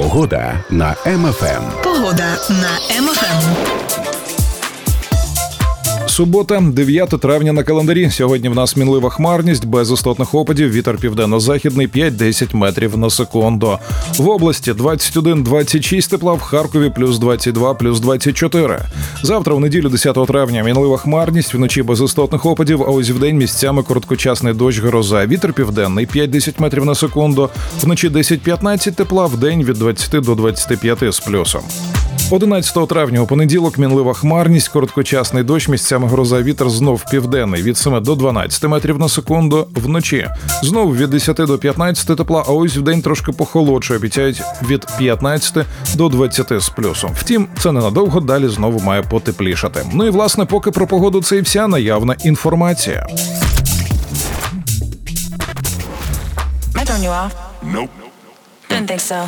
Погода на МФМ. Погода на МФМ. Субота, 9 травня на календарі. Сьогодні в нас мінлива хмарність, без істотних опадів, вітер південно-західний 5-10 метрів на секунду. В області 21-26 тепла, в Харкові плюс 22, плюс 24. Завтра, в неділю 10 травня, мінлива хмарність, вночі без істотних опадів, а ось вдень місцями короткочасний дощ, гроза. Вітер південний 5-10 метрів на секунду, вночі 10-15 тепла, вдень від 20 до 25 з плюсом. 11 травня у понеділок мінлива хмарність, короткочасний дощ, місцями гроза, вітер знов південний від 7 до 12 метрів на секунду, вночі знов від 10 до 15 тепла, а ось вдень трошки похолодше, обіцяють від 15 до 20 з плюсом. Втім, це ненадовго, далі знову має потеплішати. Ну і власне, поки про погоду це і вся наявна інформація. I turn you off? Nope. Didn't think so.